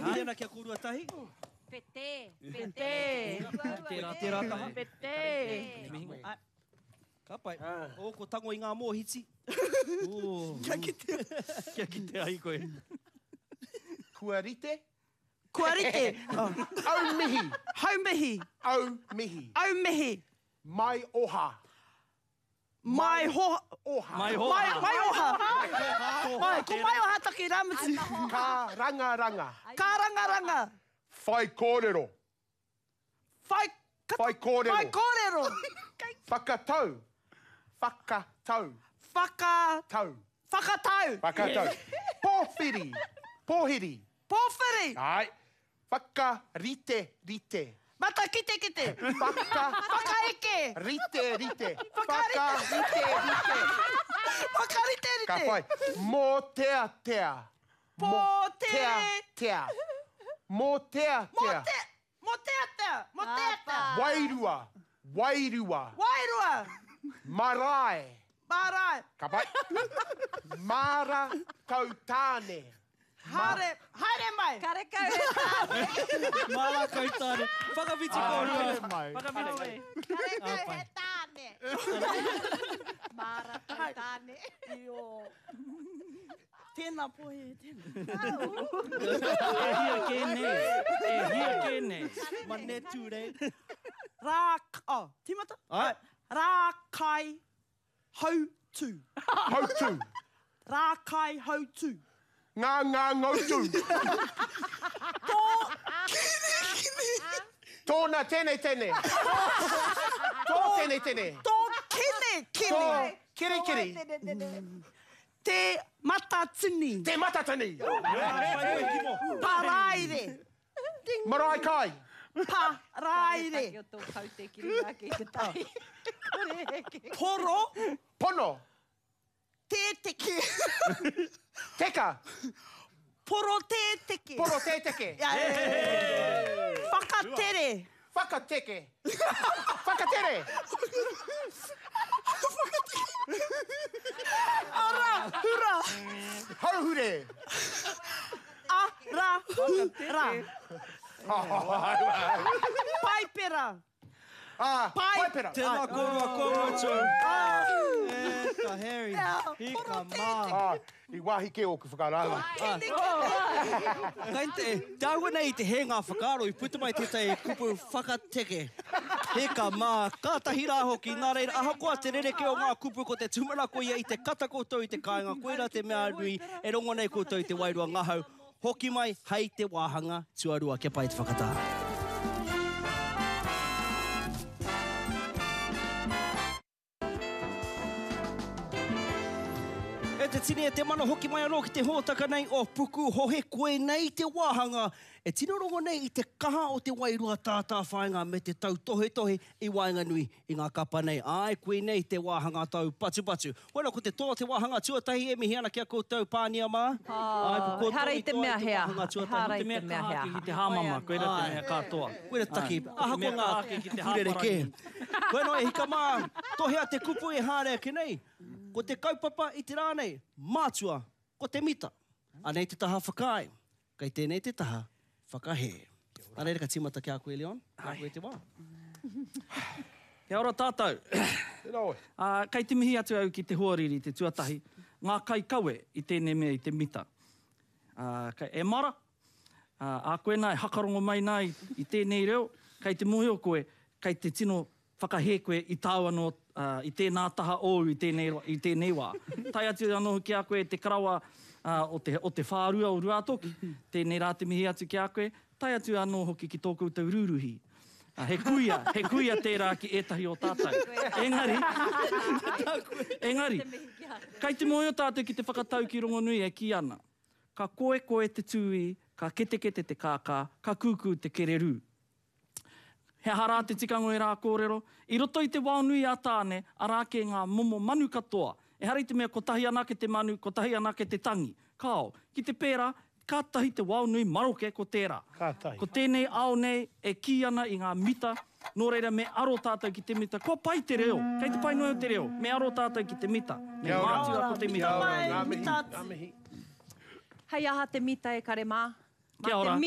tēnā kia korua tahi. Pete. Tērā taha. Pete. Ka pai. O, ko tango i ngā mōhiti. Kia kitea ai koe. Kua rite. Kua rite. Au mihi. Hau mihi. Au mihi. Au mihi. Mai oha. Mai hoha. Oha. Mai hoa. Mai oha. Mai, ko mai oha taki ramutu. Ka ranga ranga. Ka ranga ranga. Whai kōrero. Whai kōrero. Whai kōrero. Whakatau. Whakatau. Whakatau. Whakatau. Pōwhiri. Pōhiri. Pōwhiri. Ai. Whakarite. Rite. Mata kite. Whakaeke. Rite. Whakarite. Ka pai. Mō tea. Mō tea. Mō tea. Wairua. Marae. Ka pai. Mara kautāne. Haere mai. Karekau he tāne. Mara kautāne. Whakawhiti korua. Karekau he tāne. Mara kau tāne. Tēnā pohe, tēnā. E hia kēne. Mane ture. Tīmata? Ai. Rākai hautu. Hautu. Rākai hautu. Ngā ngautu. Tōna tēne. Tō tēne. Tō kene. Kiri. Te matatini. Paraire. Marae kai. Paraire. Taki o tō kau te kiri rā ki te tai. Poro. Pono. Te teke. Teka. Poro te teke. Whakatere. Whakatere. Ara, hura. Hauhure. Ara, hura. Paipera. Paipera. Tēnā korua tō. Ka Harry. Hika mā. I wāhi ke o ku whakaranga. Kai te, tāua nei te he ngā whakaro I puta mai tētai kupu whakateke. Heka mā, kātahi rā hoki, nā reira, ahakoa te rereke o ngā kupu ko te tumara ko ia I te kata koutou I te kāinga, koera te mea nui, e rongo nei koutou I te wairua ngahau. Hoki mai, hei te wāhanga, tuarua, kia pai te whakatā. E te tine e te mana hoki mai anō ki te hōtaka nei o puku hohe koe nei te wāhanga. E tino rongo nei I te kaha o te wairua tātā whainga me te tau tohe I wainga nui I ngā kapa nei. Ai, koe nei te wāhanga tau patu. Wena, ko te toa te wāhanga tuatahi e mihi ana kia koutou pānia mā. Hara I te mea hea. Hara I te mea hea. Ki te hāmama, koera te mea kātoa. Koera taki, aha ko ngā kurereke. Wena, e hika mā, tohea te kupu e hārea ke nei. Ko te kaupapa I te rānei, mātua, ko te mita. Anei te taha whakai, kai tēnei te taha whakahe. Anei ka tīmata kia koe, Leon. Kia koe te wā. Kia ora tātou. Kei te mihi atu au ki te huariri, te tuatahi. Ngā kai kaue I tēnei mea I te mita. Kei e mara, a koe nai hakarongo mai nai I tēnei reo, kei te muhi o koe, kei te tino whakahe koe I tāua no I tēnā taha ou I tēnei wā. Tai atu anō ki a koe te karawa o te whārua o Ruatoki. Tēnei rā te mihi atu ki a koe. Tai atu anō hoki ki tōku tau ruruhi. He kuia tērā ki etahi o tātou. Engari, kai te moe o tātou ki te whakatau ki Rongonui e ki ana. Ka koe te tui, ka kete te kākā, ka kūkū te kereru. He harā te tikango e rā kōrero. I roto I te wānui a tāne, a rā ke ngā momo manu katoa. E hari te mea, ko tahi anake te manu, ko tahi anake te tangi. Kao, ki te pērā, ka tahi te wānui maroke ko tērā. Ko tēnei ao nei, e ki ana I ngā mita, nō reira me aro tātou ki te mita. Ko pai te reo, kei te pai noe o te reo, me aro tātou ki te mita. Me mātua ko te mita. Ngā mihi. Hei aha te mita e kare mā. Kia ora.